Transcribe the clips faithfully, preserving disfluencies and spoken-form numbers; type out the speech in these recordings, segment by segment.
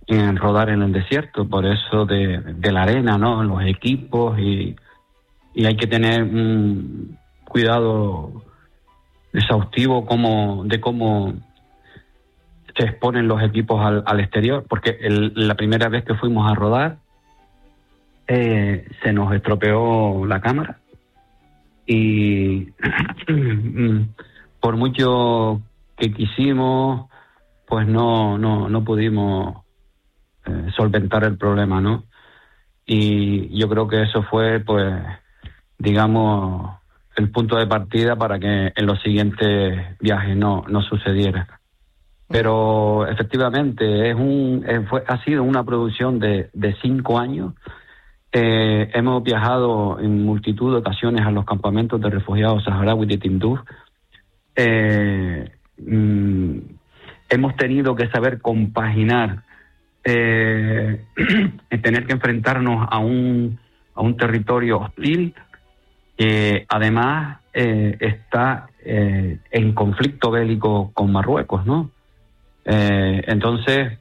en rodar en el desierto, por eso de, de la arena, ¿no? Los equipos y, y hay que tener un cuidado exhaustivo como de cómo se exponen los equipos al, al exterior, porque el, la primera vez que fuimos a rodar eh, se nos estropeó la cámara y por mucho que quisimos, pues no no no pudimos eh, solventar el problema, ¿no? Y yo creo que eso fue, pues, digamos, el punto de partida para que en los siguientes viajes no no sucediera. Pero efectivamente es un eh, fue, ha sido una producción de, de cinco años. Eh, hemos viajado en multitud de ocasiones a los campamentos de refugiados saharauis de Tinduf. Eh, mm, hemos tenido que saber compaginar, eh, tener que enfrentarnos a un a un territorio hostil que además eh, está eh, en conflicto bélico con Marruecos, ¿no? Eh, entonces,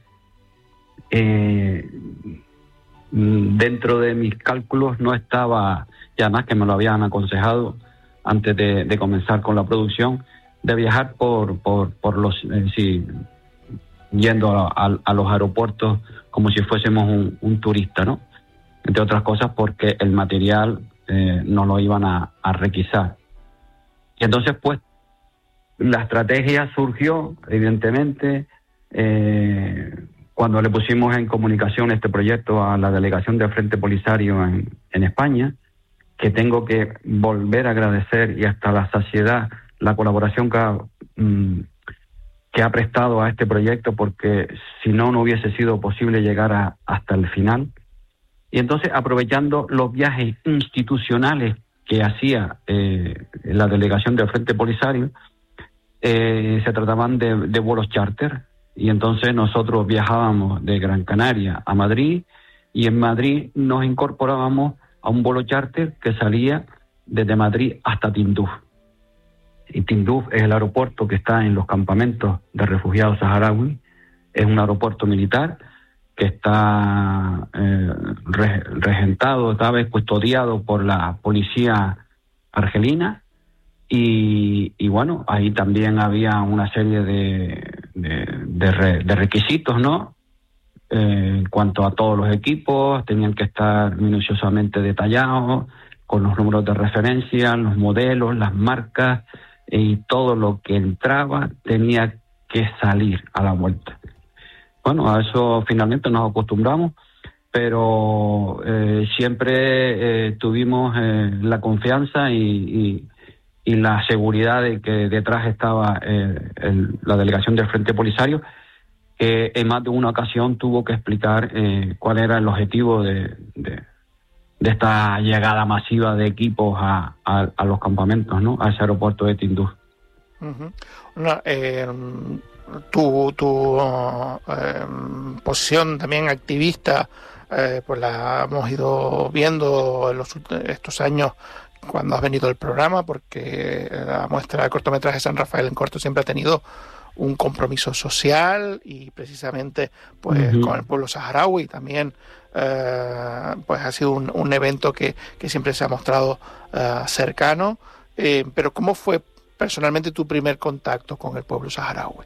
eh, dentro de mis cálculos no estaba, y además que me lo habían aconsejado antes de, de comenzar con la producción, de viajar por por, por los, eh, sí, yendo a, a, a los aeropuertos como si fuésemos un, un turista, ¿no? Entre otras cosas porque el material eh, no lo iban a, a requisar. Y entonces, pues, la estrategia surgió, evidentemente, eh, cuando le pusimos en comunicación este proyecto a la delegación del Frente Polisario en, en España, que tengo que volver a agradecer y hasta la saciedad la colaboración que ha, mm, que ha prestado a este proyecto, porque si no, no hubiese sido posible llegar a, hasta el final. Y entonces, aprovechando los viajes institucionales que hacía eh, la delegación del Frente Polisario, eh, se trataban de, de vuelos charter, y entonces nosotros viajábamos de Gran Canaria a Madrid, y en Madrid nos incorporábamos a un vuelo charter que salía desde Madrid hasta Tinduf. Y Tinduf es el aeropuerto que está en los campamentos de refugiados saharauis, es un aeropuerto militar que está eh, regentado, esta vez custodiado por la policía argelina, y, y bueno, ahí también había una serie de, de, de, re, de requisitos, ¿no? Eh, en cuanto a todos los equipos, tenían que estar minuciosamente detallados, con los números de referencia, los modelos, las marcas, y todo lo que entraba tenía que salir a la vuelta. Bueno, a eso finalmente nos acostumbramos, pero eh, siempre eh, tuvimos eh, la confianza y, y, y la seguridad de que detrás estaba eh, el, la delegación del Frente Polisario, que en más de una ocasión tuvo que explicar eh, cuál era el objetivo de, de, de esta llegada masiva de equipos a, a, a los campamentos, ¿no? A ese aeropuerto de Tinduf. Uh-huh. No, eh, tu tu eh, posición también activista, eh, pues la hemos ido viendo en los, estos años cuando has venido al programa, porque la muestra de cortometraje San Rafael en Corto siempre ha tenido un compromiso social y precisamente pues uh-huh. con el pueblo saharaui también eh, pues ha sido un, un evento que, que siempre se ha mostrado uh, cercano, eh, pero ¿cómo fue personalmente tu primer contacto con el pueblo saharaui?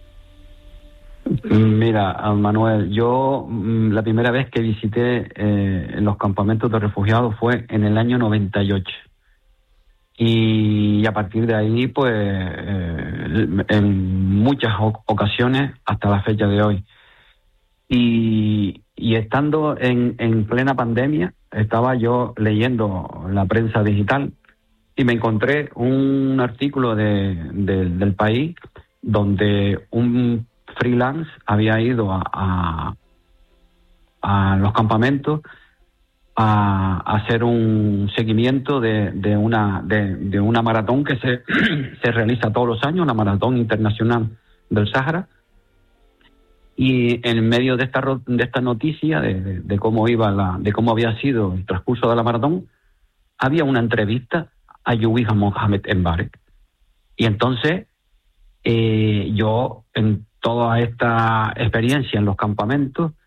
Mira, Manuel, yo la primera vez que visité eh, los campamentos de refugiados fue en el año noventa y ocho. Y a partir de ahí, pues, eh, en muchas ocasiones hasta la fecha de hoy. Y, y estando en, en plena pandemia, estaba yo leyendo la prensa digital y me encontré un artículo de, de, del País donde un freelance había ido a, a, a los campamentos a, a hacer un seguimiento de, de una de, de una maratón que se, se realiza todos los años, una maratón internacional del Sáhara, y en medio de esta de esta noticia de, de, de cómo iba la de cómo había sido el transcurso de la maratón, había una entrevista a Yuwiha Mohamed Mbarek. Y entonces eh, yo, en toda esta experiencia en los campamentos,